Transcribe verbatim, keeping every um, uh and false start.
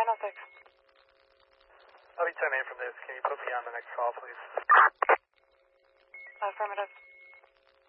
oh six. I'll be ten eight from this. Can you put me on the next call, please? Affirmative.